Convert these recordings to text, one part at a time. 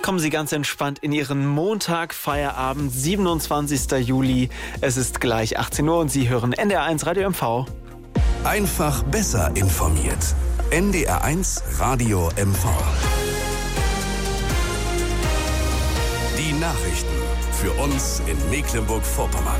Kommen Sie ganz entspannt in Ihren Montag, Feierabend, 27. Juli. Es ist gleich 18 Uhr und Sie hören NDR1 Radio MV. Einfach besser informiert. NDR1 Radio MV. Die Nachrichten für uns in Mecklenburg-Vorpommern.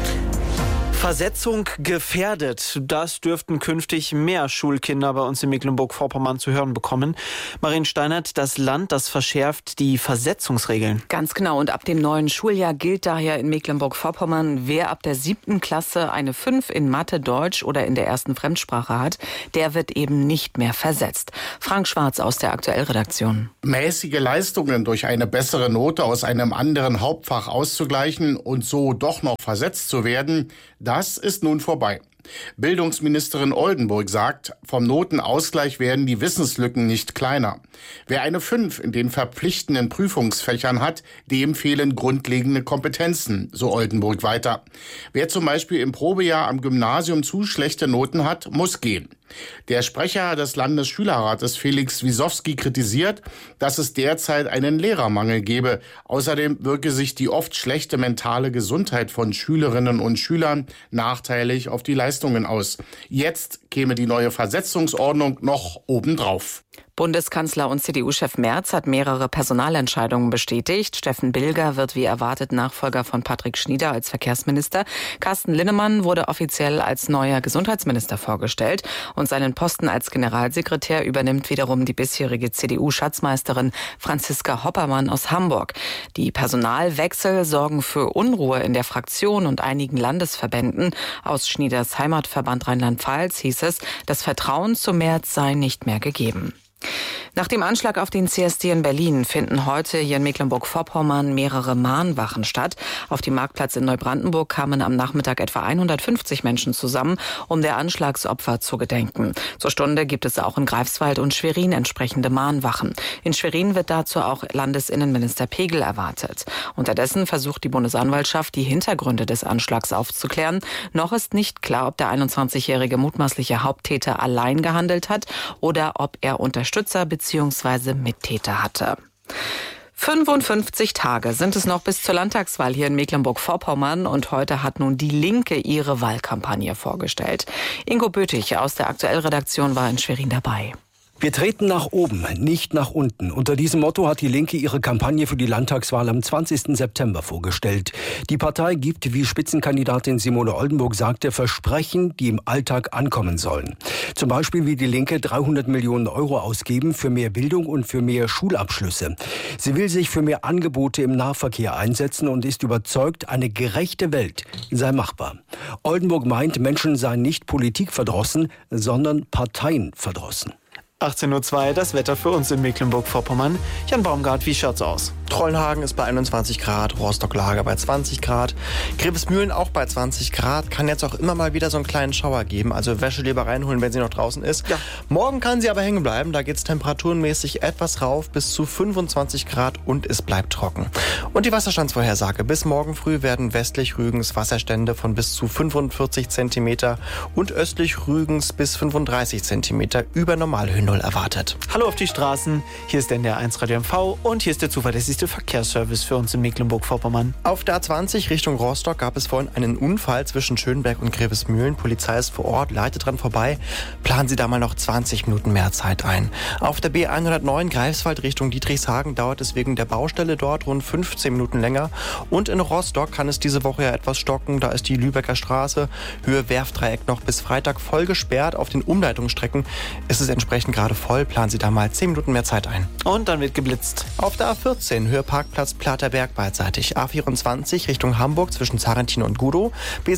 Versetzung gefährdet. Das dürften künftig mehr Schulkinder bei uns in Mecklenburg-Vorpommern zu hören bekommen. Marien Steinert, das Land, das verschärft die Versetzungsregeln. Ganz genau. Und ab dem neuen Schuljahr gilt daher in Mecklenburg-Vorpommern, wer ab der 7. Klasse eine 5 in Mathe, Deutsch oder in der ersten Fremdsprache hat, der wird eben nicht mehr versetzt. Frank Schwarz aus der Aktuellredaktion. Mäßige Leistungen durch eine bessere Note aus einem anderen Hauptfach auszugleichen und so doch noch versetzt zu werden, das ist nun vorbei. Bildungsministerin Oldenburg sagt, vom Notenausgleich werden die Wissenslücken nicht kleiner. Wer eine 5 in den verpflichtenden Prüfungsfächern hat, dem fehlen grundlegende Kompetenzen, so Oldenburg weiter. Wer zum Beispiel im Probejahr am Gymnasium zu schlechte Noten hat, muss gehen. Der Sprecher des Landesschülerrates Felix Wisowski kritisiert, dass es derzeit einen Lehrermangel gebe. Außerdem wirke sich die oft schlechte mentale Gesundheit von Schülerinnen und Schülern nachteilig auf die Leistungen aus. Jetzt käme die neue Versetzungsordnung noch obendrauf. Bundeskanzler und CDU-Chef Merz hat mehrere Personalentscheidungen bestätigt. Steffen Bilger wird wie erwartet Nachfolger von Patrick Schnieder als Verkehrsminister. Carsten Linnemann wurde offiziell als neuer Gesundheitsminister vorgestellt. Und seinen Posten als Generalsekretär übernimmt wiederum die bisherige CDU-Schatzmeisterin Franziska Hoppermann aus Hamburg. Die Personalwechsel sorgen für Unruhe in der Fraktion und einigen Landesverbänden. Aus Schnieders Heimatverband Rheinland-Pfalz hieß es, das Vertrauen zu Merz sei nicht mehr gegeben. Nach dem Anschlag auf den CSD in Berlin finden heute hier in Mecklenburg-Vorpommern mehrere Mahnwachen statt. Auf dem Marktplatz in Neubrandenburg kamen am Nachmittag etwa 150 Menschen zusammen, um der Anschlagsopfer zu gedenken. Zur Stunde gibt es auch in Greifswald und Schwerin entsprechende Mahnwachen. In Schwerin wird dazu auch Landesinnenminister Pegel erwartet. Unterdessen versucht die Bundesanwaltschaft, die Hintergründe des Anschlags aufzuklären. Noch ist nicht klar, ob der 21-jährige mutmaßliche Haupttäter allein gehandelt hat oder ob er Unterstützer bzw. Mittäter hatte. 55 Tage sind es noch bis zur Landtagswahl hier in Mecklenburg-Vorpommern und heute hat nun die Linke ihre Wahlkampagne vorgestellt. Ingo Bötig aus der Aktuellredaktion war in Schwerin dabei. Wir treten nach oben, nicht nach unten. Unter diesem Motto hat die Linke ihre Kampagne für die Landtagswahl am 20. September vorgestellt. Die Partei gibt, wie Spitzenkandidatin Simone Oldenburg sagte, Versprechen, die im Alltag ankommen sollen. Zum Beispiel will die Linke 300 Millionen Euro ausgeben für mehr Bildung und für mehr Schulabschlüsse. Sie will sich für mehr Angebote im Nahverkehr einsetzen und ist überzeugt, eine gerechte Welt sei machbar. Oldenburg meint, Menschen seien nicht politikverdrossen, sondern parteienverdrossen. 18.02 Uhr, das Wetter für uns in Mecklenburg-Vorpommern. Jan Baumgart, wie schaut's aus? Trollenhagen ist bei 21 Grad, Rostock-Lager bei 20 Grad, Grevesmühlen auch bei 20 Grad. Kann jetzt auch immer mal wieder so einen kleinen Schauer geben, also Wäsche lieber reinholen, wenn sie noch draußen ist. Ja. Morgen kann sie aber hängen bleiben, da geht's temperaturenmäßig etwas rauf bis zu 25 Grad und es bleibt trocken. Und die Wasserstandsvorhersage: bis morgen früh werden westlich Rügens Wasserstände von bis zu 45 cm und östlich Rügens bis 35 cm über Normalhöhen erwartet. Hallo auf die Straßen, hier ist der NDR1 Radio MV und hier ist der zuverlässigste Verkehrsservice für uns in Mecklenburg-Vorpommern. Auf der A20 Richtung Rostock gab es vorhin einen Unfall zwischen Schönberg und Grevesmühlen. Polizei ist vor Ort, leitet dran vorbei. Planen Sie da mal noch 20 Minuten mehr Zeit ein. Auf der B109 Greifswald Richtung Dietrichshagen dauert es wegen der Baustelle dort rund 15 Minuten länger. Und in Rostock kann es diese Woche ja etwas stocken. Da ist die Lübecker Straße, Höhe Werftdreieck, noch bis Freitag voll gesperrt. Auf den Umleitungsstrecken ist es entsprechend gerade voll. Planen Sie da mal 10 Minuten mehr Zeit ein. Und dann wird geblitzt. Auf der A14 Höhe Parkplatz Platerberg beidseitig. A24 Richtung Hamburg zwischen Zarentin und Gudow.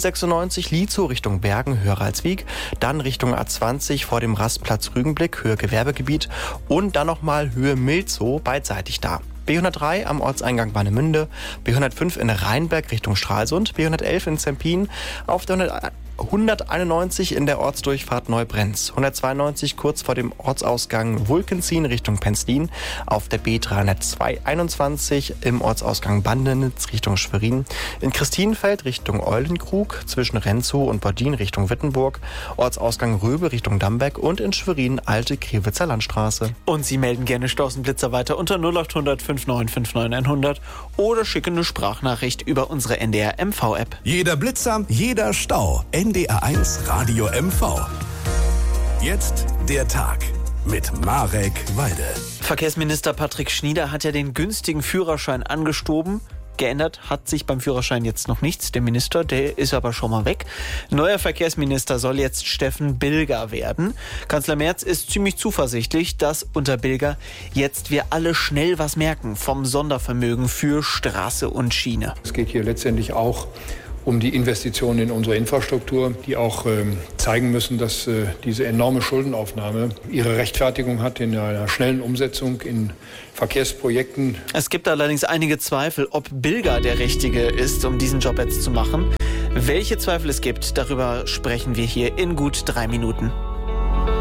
B96 Liezow Richtung Bergen, Höhe Ralswiek. Dann Richtung A20 vor dem Rastplatz Rügenblick, Höhe Gewerbegebiet. Und dann nochmal Höhe Milzow beidseitig da. B103 am Ortseingang Warnemünde, B105 in Rheinberg Richtung Stralsund, B111 in Zempin, auf der 191 in der Ortsdurchfahrt Neubrenz, 192 kurz vor dem Ortsausgang Wulkenzien Richtung Penzlin, auf der B321 im Ortsausgang Bandenitz Richtung Schwerin, in Christinenfeld Richtung Eulenkrug, zwischen Renzow und Bordin Richtung Wittenburg, Ortsausgang Röbe Richtung Dambeck und in Schwerin Alte Krewitzer Landstraße. Und Sie melden gerne Staus und Blitzer weiter unter 0800 59 59 100 oder schicken eine Sprachnachricht über unsere NDR MV-App. Jeder Blitzer, jeder Stau. NDR1 Radio MV. Jetzt der Tag mit Marek Walde. Verkehrsminister Patrick Schnieder hat ja den günstigen Führerschein angestoben. Geändert hat sich beim Führerschein jetzt noch nichts. Der Minister, der ist aber schon mal weg. Neuer Verkehrsminister soll jetzt Steffen Bilger werden. Kanzler Merz ist ziemlich zuversichtlich, dass unter Bilger jetzt wir alle schnell was merken vom Sondervermögen für Straße und Schiene. Es geht hier letztendlich auch um die Investitionen in unsere Infrastruktur, die auch zeigen müssen, dass diese enorme Schuldenaufnahme ihre Rechtfertigung hat in einer schnellen Umsetzung in Verkehrsprojekten. Es gibt allerdings einige Zweifel, ob Bilger der Richtige ist, um diesen Job jetzt zu machen. Welche Zweifel es gibt, darüber sprechen wir hier in gut 3 Minuten.